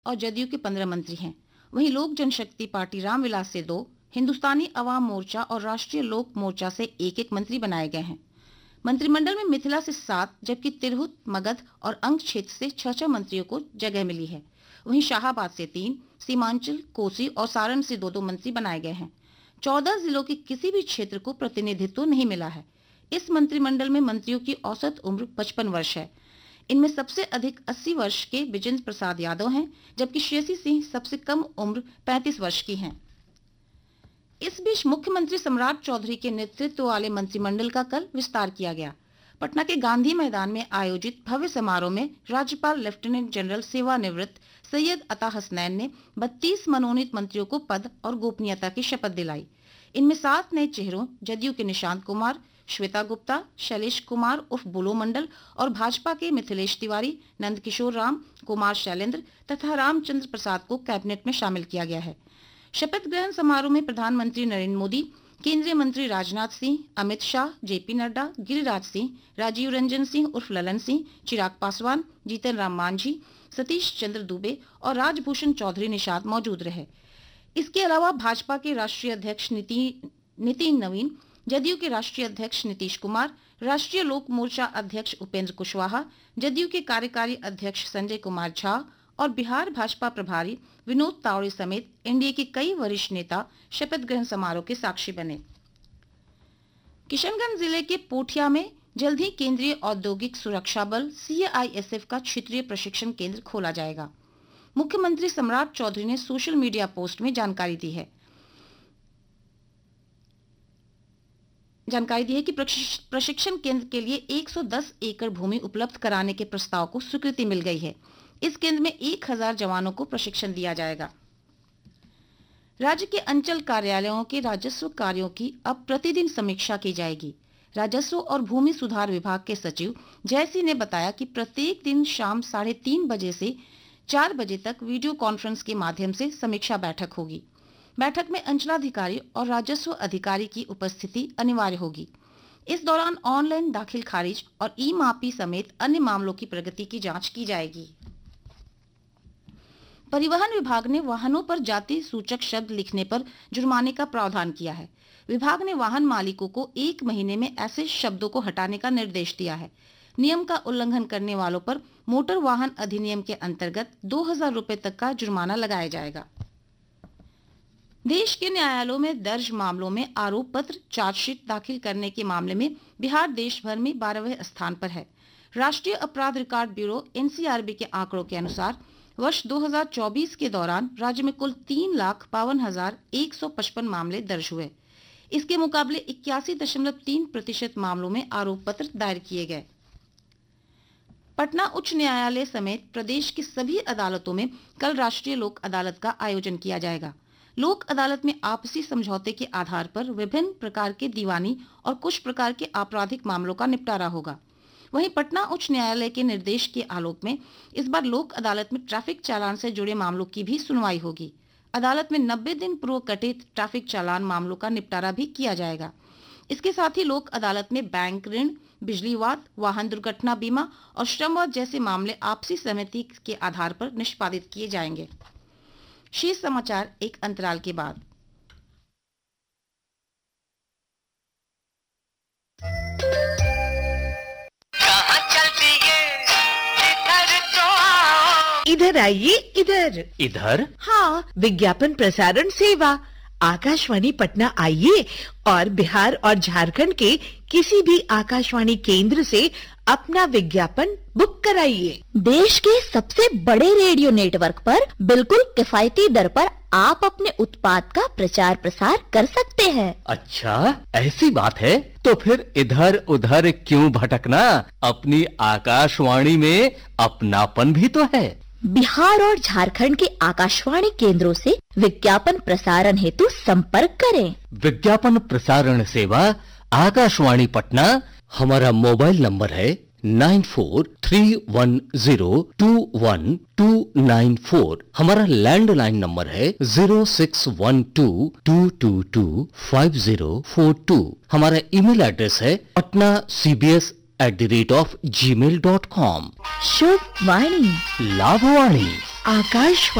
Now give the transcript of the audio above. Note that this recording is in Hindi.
और जदयू के 15 मंत्री हैं। वहीं लोक जनशक्ति पार्टी रामविलास से 2, हिंदुस्तानी अवाम मोर्चा और राष्ट्रीय लोक मोर्चा से 1-1 मंत्री बनाए गए हैं। मंत्रिमंडल में मिथिला से 7 जबकि तिरहुत, मगध और अंग क्षेत्र से 6-6 मंत्रियों को जगह मिली है। वहीं शाहाबाद से 3, सीमांचल, कोसी और सारण से 2-2 मंत्री बनाए गए हैं। 14 जिलों के किसी भी क्षेत्र को प्रतिनिधित्व नहीं मिला है। इस मंत्रिमंडल में मंत्रियों की औसत उम्र 55 वर्ष है। इनमें सबसे अधिक 80 वर्ष के विजेंद्र प्रसाद यादव हैं, जबकि श्रेयसी सिंह सबसे कम उम्र 35 वर्ष की हैं। इस बीच मुख्यमंत्री सम्राट चौधरी के नेतृत्व वाले मंत्रिमंडल का कल विस्तार किया गया। पटना के गांधी मैदान में आयोजित भव्य समारोह में राज्यपाल लेफ्टिनेंट जनरल सेवानिवृत्त सैयद अता हसनैन ने 32 मनोनीत मंत्रियों को पद और गोपनीयता की शपथ दिलाई। इनमें 7 नए चेहरों जदयू के निशांत कुमार, श्वेता गुप्ता, शैलेश कुमार उर्फ बुलो मंडल और भाजपा के मिथिलेश तिवारी, नंदकिशोर राम, कुमार शैलेंद्र तथा रामचंद्र प्रसाद को कैबिनेट में शामिल किया गया है। शपथ ग्रहण समारोह में प्रधानमंत्री नरेंद्र मोदी, केंद्रीय मंत्री राजनाथ सिंह, अमित शाह, जेपी नड्डा, गिरिराज सिंह, राजीव रंजन सिंह उर्फ ललन सिंह, चिराग पासवान, जीतन राम मांझी, सतीश चंद्र दुबे और राजभूषण चौधरी निषाद मौजूद रहे। इसके अलावा भाजपा के राष्ट्रीय अध्यक्ष नितिन नवीन, जदयू के राष्ट्रीय अध्यक्ष नीतीश कुमार, राष्ट्रीय लोक मोर्चा अध्यक्ष उपेंद्र कुशवाहा, जदयू के कार्यकारी अध्यक्ष संजय कुमार झा और बिहार भाजपा प्रभारी विनोद तावड़े समेत एनडीए के कई वरिष्ठ नेता शपथ ग्रहण समारोह के साक्षी बने। किशनगंज जिले के पोठिया में जल्द ही केंद्रीय औद्योगिक सुरक्षा बल सीआईएसएफ का क्षेत्रीय प्रशिक्षण केंद्र खोला जाएगा। मुख्यमंत्री सम्राट चौधरी ने सोशल मीडिया पोस्ट में जानकारी दी है कि प्रशिक्षण केंद्र के लिए 110 एकड़ भूमि उपलब्ध कराने के प्रस्ताव को स्वीकृति मिल गई है। इस केंद्र में 1000 जवानों को प्रशिक्षण दिया जाएगा। राज्य के अंचल कार्यालयों के राजस्व कार्यों की अब प्रतिदिन समीक्षा की जाएगी। राजस्व और भूमि सुधार विभाग के सचिव जयसिंह ने बताया कि प्रत्येक दिन शाम 3:30 बजे से 4 बजे तक वीडियो कॉन्फ्रेंस के माध्यम से समीक्षा बैठक होगी। बैठक में अंचलाधिकारी और राजस्व अधिकारी की उपस्थिति अनिवार्य होगी। इस दौरान ऑनलाइन दाखिल खारिज और ई-मापी समेत अन्य मामलों की प्रगति की जांच की जाएगी। परिवहन विभाग ने वाहनों पर जाति सूचक शब्द लिखने पर जुर्माने का प्रावधान किया है। विभाग ने वाहन मालिकों को 1 महीने में ऐसे शब्दों को हटाने का निर्देश दिया है। नियम का उल्लंघन करने वालों पर मोटर वाहन अधिनियम के अंतर्गत 2000 रुपए तक का जुर्माना लगाया जाएगा। देश के न्यायालयों में दर्ज मामलों में आरोप पत्र चार्जशीट दाखिल करने के मामले में बिहार देश भर में 12वें स्थान पर है। राष्ट्रीय अपराध रिकॉर्ड ब्यूरो एनसीआरबी के आंकड़ों के अनुसार वर्ष 2024 के दौरान राज्य में कुल 3,52,155 मामले दर्ज हुए। इसके मुकाबले 81.3% मामलों में आरोप पत्र दायर किए गए। पटना उच्च न्यायालय समेत प्रदेश की सभी अदालतों में कल राष्ट्रीय लोक अदालत का आयोजन किया जाएगा। लोक अदालत में आपसी समझौते के आधार पर विभिन्न प्रकार के दीवानी और कुछ प्रकार के आपराधिक मामलों का निपटारा होगा। वहीं पटना उच्च न्यायालय के निर्देश के आलोक में इस बार लोक अदालत में ट्रैफिक चालान से जुड़े मामलों की भी सुनवाई होगी। अदालत में 90 दिन पूर्व कटे ट्रैफिक चालान मामलों का निपटारा भी किया जाएगा। इसके साथ ही लोक अदालत में बैंक ऋण, बिजली वाद, वाहन दुर्घटना बीमा और श्रम वाद जैसे मामले आपसी सहमति के आधार पर निष्पादित किए जाएंगे। शेष समाचार एक अंतराल के बाद। इधर आइए, इधर इधर। हाँ, विज्ञापन प्रसारण सेवा आकाशवाणी पटना आइए और बिहार और झारखंड के किसी भी आकाशवाणी केंद्र से अपना विज्ञापन बुक कराइए। देश के सबसे बड़े रेडियो नेटवर्क पर बिल्कुल किफायती दर पर आप अपने उत्पाद का प्रचार प्रसार कर सकते हैं। अच्छा, ऐसी बात है तो फिर इधर उधर क्यों भटकना, अपनी आकाशवाणी में अपनापन भी तो है। बिहार और झारखंड के आकाशवाणी केंद्रों से विज्ञापन प्रसारण हेतु संपर्क करें। विज्ञापन प्रसारण सेवा आकाशवाणी पटना। हमारा मोबाइल नंबर है 9431021294। हमारा लैंडलाइन नंबर है 0612225042। हमारा ईमेल एड्रेस है patnacbs@gmail.com। शुभ वाणी, लाभवाणी। आकाशवाणी।